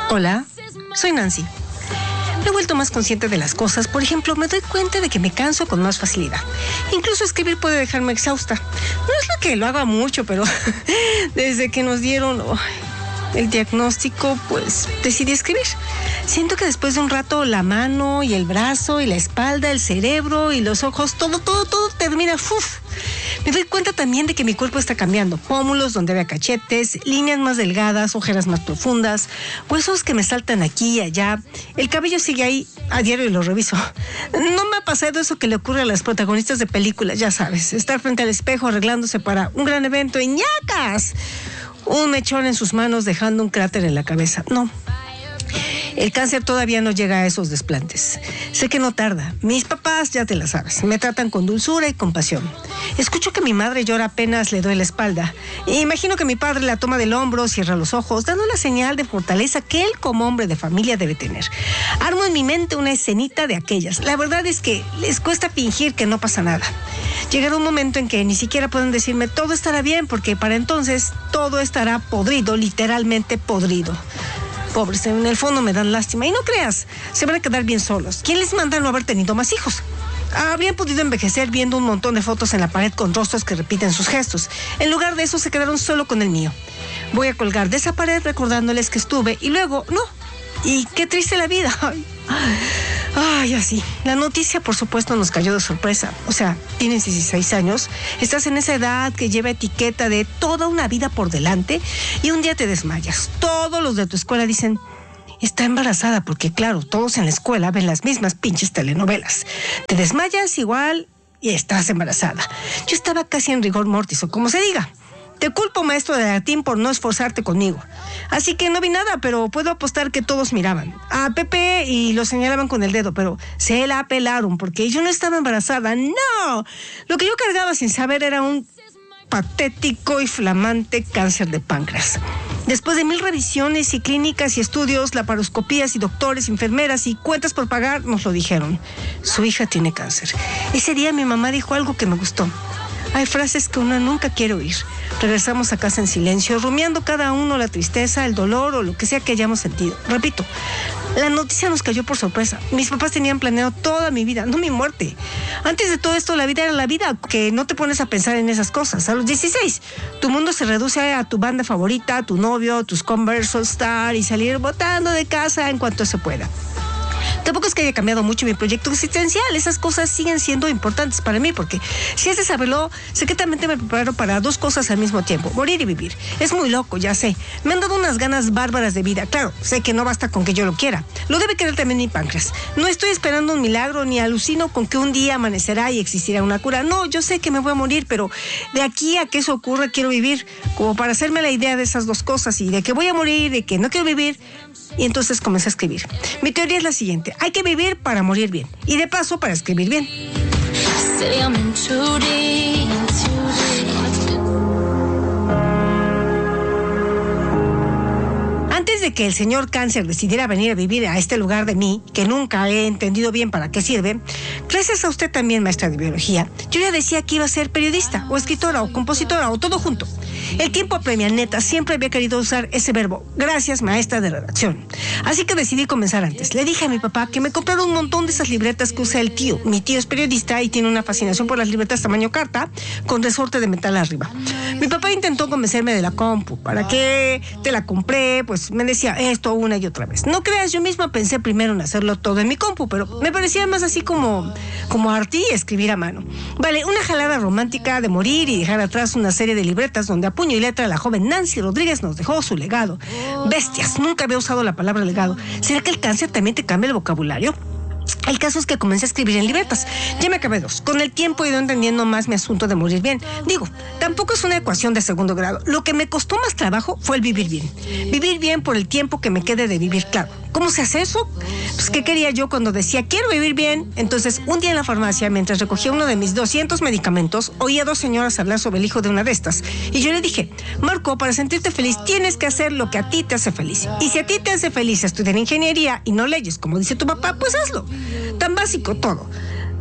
Hola, soy Nancy. Me he vuelto más consciente de las cosas. Por ejemplo, me doy cuenta de que me canso con más facilidad. Incluso escribir puede dejarme exhausta. No es lo que lo haga mucho, pero desde que nos dieron el diagnóstico, pues decidí escribir. Siento que después de un rato la mano y el brazo y la espalda, el cerebro y los ojos, todo termina. Me doy cuenta también de que mi cuerpo está cambiando. Pómulos donde había cachetes, líneas más delgadas, ojeras más profundas, huesos que me saltan aquí y allá. El cabello sigue ahí, a diario lo reviso. No me ha pasado eso que le ocurre a las protagonistas de películas, ya sabes. Estar frente al espejo arreglándose para un gran evento y ¡ñacas! Un mechón en sus manos dejando un cráter en la cabeza. No. El cáncer todavía no llega a esos desplantes. Sé que no tarda. Mis papás, ya te la sabes, me tratan con dulzura y compasión. Escucho que mi madre llora apenas le doy la espalda. Imagino que mi padre la toma del hombro, cierra los ojos, dando la señal de fortaleza que él como hombre de familia debe tener. Armo en mi mente una escenita de aquellas. La verdad es que les cuesta fingir que no pasa nada. Llegará un momento en que ni siquiera pueden decirme todo estará bien, porque para entonces todo estará podrido, literalmente podrido. Pobres, en el fondo me dan lástima. Y no creas, se van a quedar bien solos. ¿Quién les manda no haber tenido más hijos? Habrían podido envejecer viendo un montón de fotos en la pared con rostros que repiten sus gestos. En lugar de eso, se quedaron solo con el mío. Voy a colgar de esa pared recordándoles que estuve y luego, no. Y qué triste la vida. Ay, así. La noticia, por supuesto, nos cayó de sorpresa. O sea, tienes 16 años, estás en esa edad que lleva etiqueta de toda una vida por delante y un día te desmayas. Todos los de tu escuela dicen, está embarazada, porque claro, todos en la escuela ven las mismas pinches telenovelas. Te desmayas igual y estás embarazada. Yo estaba casi en rigor mortis, o como se diga. Te culpo, maestro de latín, por no esforzarte conmigo. Así que no vi nada, pero puedo apostar que todos miraban a Pepe y lo señalaban con el dedo, pero se la pelaron porque yo no estaba embarazada. ¡No! Lo que yo cargaba sin saber era un patético y flamante cáncer de páncreas. Después de 1000 revisiones y clínicas y estudios, laparoscopías y doctores, enfermeras y cuentas por pagar, nos lo dijeron. Su hija tiene cáncer. Ese día mi mamá dijo algo que me gustó. Hay frases que uno nunca quiere oír. Regresamos a casa en silencio, rumiando cada uno la tristeza, el dolor o lo que sea que hayamos sentido. Repito, la noticia nos cayó por sorpresa. Mis papás tenían planeado toda mi vida, no mi muerte. Antes de todo esto, la vida era la vida, que no te pones a pensar en esas cosas. A los 16, tu mundo se reduce a tu banda favorita, a tu novio, tus Converse All Star y salir botando de casa en cuanto se pueda. Tampoco es que haya cambiado mucho mi proyecto existencial. Esas cosas siguen siendo importantes para mí porque si es de saberlo, secretamente me preparo para 2 cosas al mismo tiempo: morir y vivir. Es muy loco, ya sé. Me han dado unas ganas bárbaras de vida. Claro, sé que no basta con que yo lo quiera. Lo debe querer también mi páncreas. No estoy esperando un milagro ni alucino con que un día amanecerá y existirá una cura. No, yo sé que me voy a morir, pero de aquí a que eso ocurra quiero vivir, como para hacerme la idea de esas 2 cosas, y de que voy a morir, de que no quiero vivir. Y entonces comencé a escribir. Mi teoría es la siguiente: hay que vivir para morir bien, y de paso para escribir bien. Antes de que el señor Cáncer decidiera venir a vivir a este lugar de mí, que nunca he entendido bien para qué sirve, gracias a usted también, maestra de biología, yo ya decía que iba a ser periodista, o escritora, o compositora, o todo junto. El tiempo apremia, neta, siempre había querido usar ese verbo. Gracias, maestra de redacción. Así que decidí comenzar antes. Le dije a mi papá que me comprara un montón de esas libretas que usa el tío. Mi tío es periodista y tiene una fascinación por las libretas tamaño carta, con resorte de metal arriba. Mi papá intentó convencerme de la compu. ¿Para qué te la compré? Pues me decía esto una y otra vez. No creas, yo misma pensé primero en hacerlo todo en mi compu, pero me parecía más así como arty escribir a mano. Vale, una jalada romántica de morir y dejar atrás una serie de libretas donde a puño y letra la joven Nancy Rodríguez nos dejó su legado. Bestias, nunca había usado la palabra legado. ¿Será que el cáncer también te cambia el vocabulario? El caso es que comencé a escribir en libretas. Ya me acabé 2. Con el tiempo he ido entendiendo más mi asunto de morir bien. Digo, tampoco es una ecuación de segundo grado. Lo que me costó más trabajo fue el vivir bien. Vivir bien por el tiempo que me quede de vivir, claro. ¿Cómo se hace eso? Pues, ¿qué quería yo cuando decía quiero vivir bien? Entonces, un día en la farmacia, mientras recogía uno de mis 200 medicamentos, oí a 2 señoras hablar sobre el hijo de una de estas. Y yo le dije, Marco, para sentirte feliz tienes que hacer lo que a ti te hace feliz. Y si a ti te hace feliz estudiar ingeniería y no leyes, como dice tu papá, pues hazlo. Tan básico todo.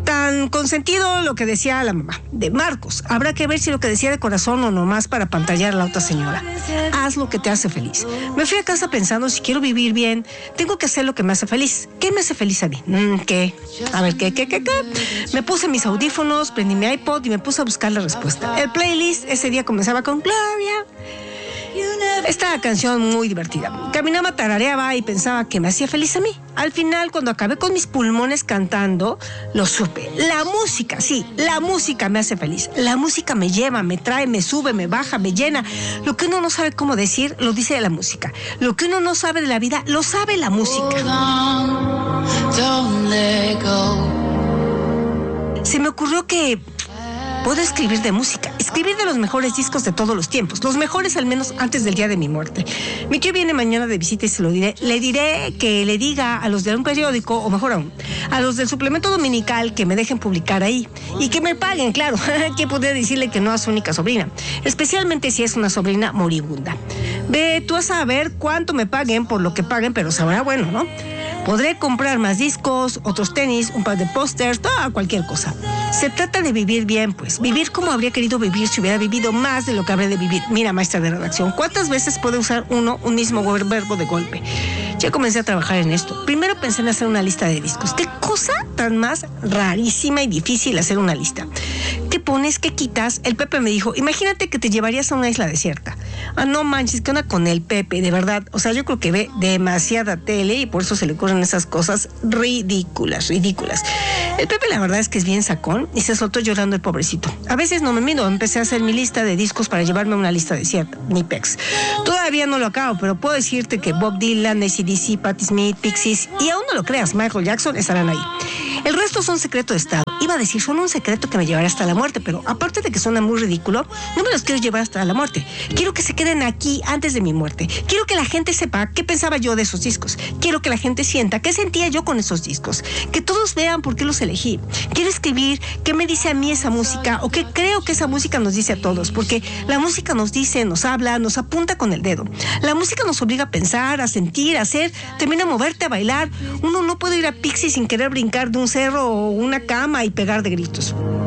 Tan consentido lo que decía la mamá de Marcos. Habrá que ver si lo que decía de corazón o nomás para pantallar a la otra señora. Haz lo que te hace feliz. Me fui a casa pensando, si quiero vivir bien, tengo que hacer lo que me hace feliz. ¿Qué me hace feliz a mí? ¿Qué? A ver, ¿qué? Me puse mis audífonos, prendí mi iPod y me puse a buscar la respuesta. El playlist ese día comenzaba con Gloria. Esta canción muy divertida. Caminaba, tarareaba y pensaba que me hacía feliz a mí. Al final, cuando acabé con mis pulmones cantando, lo supe. La música, sí, la música me hace feliz. La música me lleva, me trae, me sube, me baja, me llena. Lo que uno no sabe cómo decir, lo dice la música. Lo que uno no sabe de la vida, lo sabe la música. Se me ocurrió que puedo escribir de música, escribir de los mejores discos de todos los tiempos, los mejores al menos antes del día de mi muerte. Mi tío viene mañana de visita y se lo diré. Le diré que le diga a los de un periódico, o mejor aún, a los del suplemento dominical que me dejen publicar ahí y que me paguen, claro. Que podría decirle que no a su única sobrina, especialmente si es una sobrina moribunda. Ve tú a saber cuánto me paguen por lo que paguen, pero sabrá bueno, ¿no? Podré comprar más discos, otros tenis, un par de pósters, toda cualquier cosa. Se trata de vivir bien, pues. Vivir como habría querido vivir si hubiera vivido más de lo que habré de vivir. Mira, maestra de redacción, ¿cuántas veces puede usar uno un mismo verbo de golpe? Ya comencé a trabajar en esto. Primero pensé en hacer una lista de discos. ¿Qué cosa tan más rarísima y difícil hacer una lista? ¿Qué pones? ¿Qué quitas? El Pepe me dijo, imagínate que te llevarías a una isla desierta. Ah, no manches, ¿qué onda con el Pepe? De verdad, o sea, yo creo que ve demasiada tele y por eso se le ocurren esas cosas ridículas. El Pepe la verdad es que es bien sacón y se soltó llorando el pobrecito. A veces no me mido, empecé a hacer mi lista de discos para llevarme a una lista desierta, ni pex. Todavía no lo acabo, pero puedo decirte que Bob Dylan, AC/DC, Patti Smith, Pixies y aún no lo creas, Michael Jackson estarán ahí. El resto son secreto de estado. Iba a decir, son un secreto que me llevará hasta la muerte, pero aparte de que suena muy ridículo, no me los quiero llevar hasta la muerte. Quiero que se queden aquí antes de mi muerte. Quiero que la gente sepa qué pensaba yo de esos discos. Quiero que la gente sienta qué sentía yo con esos discos. Que todos vean por qué los elegí. Quiero escribir qué me dice a mí esa música o qué creo que esa música nos dice a todos, porque la música nos dice, nos habla, nos apunta con el dedo. La música nos obliga a pensar, a sentir, a hacer, termina a moverte, a bailar. Uno no puede ir a Pixies sin querer brincar de un cerro o una cama y pegar de gritos.